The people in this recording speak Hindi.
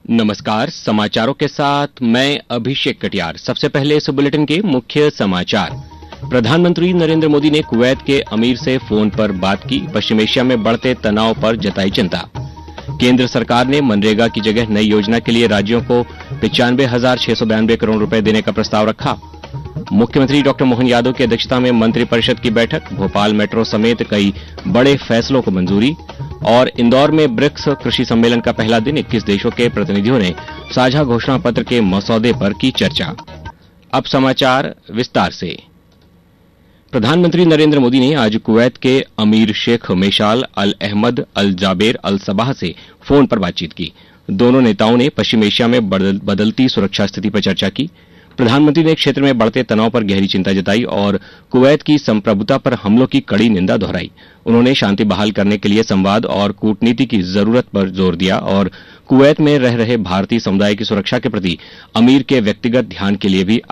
नमस्कार, समाचारों के साथ मैं अभिषेक कटियार। सबसे पहले इस बुलेटिन के मुख्य समाचार। प्रधानमंत्री नरेंद्र मोदी ने कुवैत के अमीर से फोन पर बात की। पश्चिम एशिया में बढ़ते तनाव पर जताई चिंता। केंद्र सरकार ने मनरेगा की जगह नई योजना के लिए राज्यों को 95,692 करोड़ रुपए देने का प्रस्ताव रखा। मुख्यमंत्री डॉक्टर मोहन यादव की अध्यक्षता में मंत्रिपरिषद की बैठक। भोपाल मेट्रो समेत कई बड़े फैसलों को मंजूरी। और इंदौर में ब्रिक्स कृषि सम्मेलन का पहला दिन 21 देशों के प्रतिनिधियों ने साझा घोषणा पत्र के मसौदे पर की चर्चा। अब समाचार विस्तार से। प्रधानमंत्री नरेंद्र मोदी ने आज कुवैत के अमीर शेख मेशाल अल अहमद अल जाबेर अल सबाह से फोन पर बातचीत की। दोनों नेताओं ने पश्चिम एशिया में बदलती सुरक्षा स्थिति पर चर्चा की। प्रधानमंत्री ने क्षेत्र में बढ़ते तनाव पर गहरी चिंता जताई और कुवैत की संप्रभुता पर हमलों की कड़ी निंदा दोहराई। उन्होंने शांति बहाल करने के लिए संवाद और कूटनीति की जरूरत पर जोर दिया और कुवैत में रह रहे भारतीय समुदाय की सुरक्षा के प्रति अमीर के व्यक्तिगत ध्यान के लिए भी